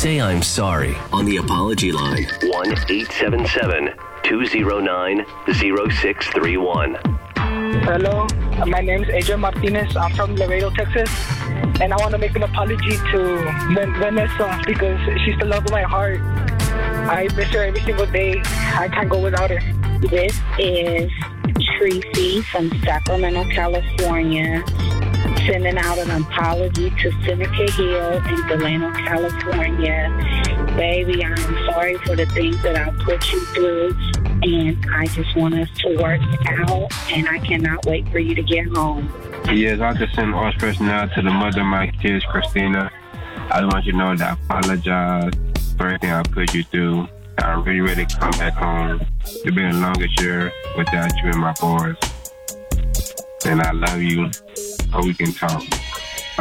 say I'm sorry on the apology line. 1-877-209-0631. Hello, my name is Adrian Martinez. I'm from Laredo, Texas. And I want to make an apology to Vanessa because she's the love of my heart. I miss her every single day. I can't go without her. This is Tracy from Sacramento, California, sending out an apology to Seneca Hill in Delano, California. Baby, I'm sorry for the things that I put you through, and I just want us to work out, and I cannot wait for you to get home. Yes, I just send all person out to the mother of my kids, Christina. I just want you to know that I apologize for everything I put you through. I'm really ready to come back home. It's been the longest year without you and my boys. And I love you. Hope we can talk.